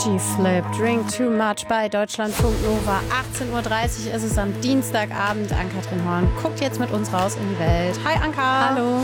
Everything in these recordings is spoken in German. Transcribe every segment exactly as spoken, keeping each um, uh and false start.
G-Flip, Drink Too Much bei Deutschlandfunk Nova. achtzehn Uhr dreißig ist es am Dienstagabend. Ann-Kathrin Horn guckt jetzt mit uns raus in die Welt. Hi Anka. Hallo.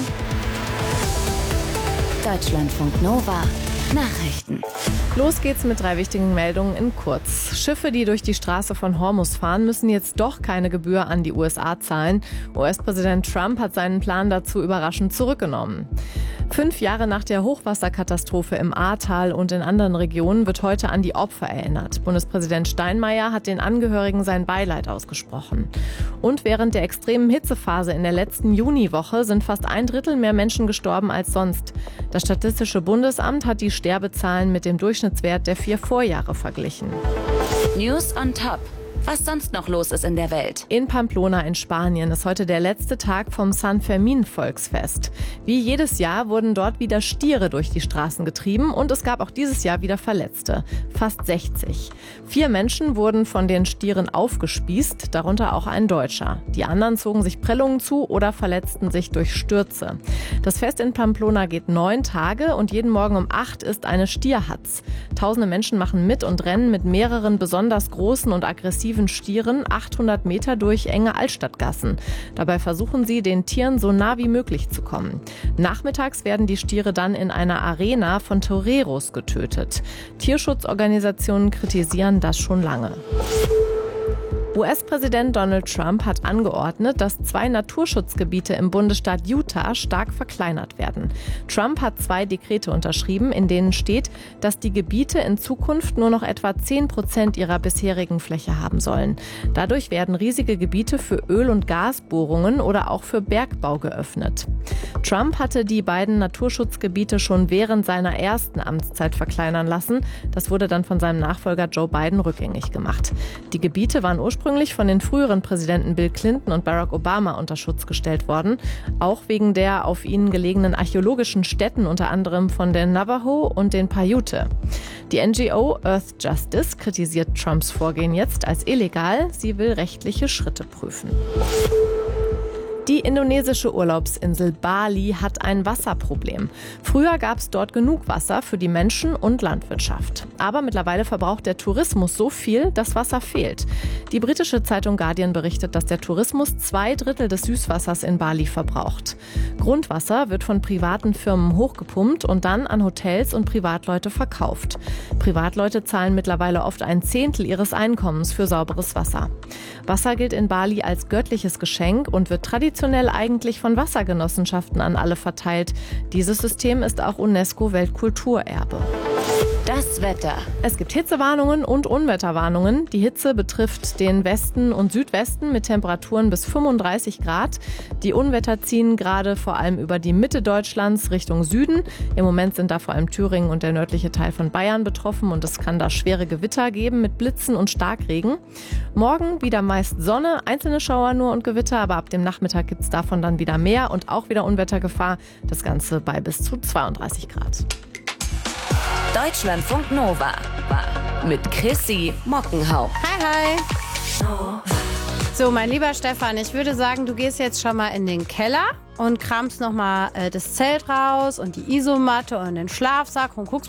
Deutschlandfunk Nova. Nachrichten. Los geht's mit drei wichtigen Meldungen in kurz. Schiffe, die durch die Straße von Hormuz fahren, müssen jetzt doch keine Gebühr an die U S A zahlen. U S-Präsident Trump hat seinen Plan dazu überraschend zurückgenommen. Fünf Jahre nach der Hochwasserkatastrophe im Ahrtal und in anderen Regionen wird heute an die Opfer erinnert. Bundespräsident Steinmeier hat den Angehörigen sein Beileid ausgesprochen. Und während der extremen Hitzephase in der letzten Juniwoche sind fast ein Drittel mehr Menschen gestorben als sonst. Das Statistische Bundesamt hat die Sterbezahlen mit dem Durchschnittswert der vier Vorjahre verglichen. News on Top. Was sonst noch los ist in der Welt. In Pamplona in Spanien ist heute der letzte Tag vom San Fermin-Volksfest. Wie jedes Jahr wurden dort wieder Stiere durch die Straßen getrieben und es gab auch dieses Jahr wieder Verletzte. Fast sechzig. Vier Menschen wurden von den Stieren aufgespießt, darunter auch ein Deutscher. Die anderen zogen sich Prellungen zu oder verletzten sich durch Stürze. Das Fest in Pamplona geht neun Tage und jeden Morgen um acht ist eine Stierhatz. Tausende Menschen machen mit und rennen mit mehreren besonders großen und aggressiven Stieren achthundert Meter durch enge Altstadtgassen. Dabei versuchen sie, den Tieren so nah wie möglich zu kommen. Nachmittags werden die Stiere dann in einer Arena von Toreros getötet. Tierschutzorganisationen kritisieren das schon lange. U S-Präsident Donald Trump hat angeordnet, dass zwei Naturschutzgebiete im Bundesstaat Utah stark verkleinert werden. Trump hat zwei Dekrete unterschrieben, in denen steht, dass die Gebiete in Zukunft nur noch etwa zehn Prozent ihrer bisherigen Fläche haben sollen. Dadurch werden riesige Gebiete für Öl- und Gasbohrungen oder auch für Bergbau geöffnet. Trump hatte die beiden Naturschutzgebiete schon während seiner ersten Amtszeit verkleinern lassen. Das wurde dann von seinem Nachfolger Joe Biden rückgängig gemacht. Die Gebiete waren ursprünglich ursprünglich von den früheren Präsidenten Bill Clinton und Barack Obama unter Schutz gestellt worden, auch wegen der auf ihnen gelegenen archäologischen Stätten, unter anderem von den Navajo und den Paiute. Die N G O Earth Justice kritisiert Trumps Vorgehen jetzt als illegal. Sie will rechtliche Schritte prüfen. Die indonesische Urlaubsinsel Bali hat ein Wasserproblem. Früher gab es dort genug Wasser für die Menschen und Landwirtschaft. Aber mittlerweile verbraucht der Tourismus so viel, dass Wasser fehlt. Die britische Zeitung Guardian berichtet, dass der Tourismus zwei Drittel des Süßwassers in Bali verbraucht. Grundwasser wird von privaten Firmen hochgepumpt und dann an Hotels und Privatleute verkauft. Privatleute zahlen mittlerweile oft ein Zehntel ihres Einkommens für sauberes Wasser. Wasser gilt in Bali als göttliches Geschenk und wird traditionell Traditionell eigentlich von Wassergenossenschaften an alle verteilt. Dieses System ist auch UNESCO-Weltkulturerbe. Das Wetter. Es gibt Hitzewarnungen und Unwetterwarnungen. Die Hitze betrifft den Westen und Südwesten mit Temperaturen bis fünfunddreißig Grad. Die Unwetter ziehen gerade vor allem über die Mitte Deutschlands Richtung Süden. Im Moment sind da vor allem Thüringen und der nördliche Teil von Bayern betroffen und es kann da schwere Gewitter geben mit Blitzen und Starkregen. Morgen wieder meist Sonne, einzelne Schauer nur und Gewitter, aber ab dem Nachmittag gibt es davon dann wieder mehr und auch wieder Unwettergefahr. Das Ganze bei bis zu zweiunddreißig Grad. Deutschlandfunk Nova mit Chrissy Mockenhaupt. Hi, hi. So, mein lieber Stefan, ich würde sagen, du gehst jetzt schon mal in den Keller und kramst nochmal äh, das Zelt raus und die Isomatte und den Schlafsack und guckst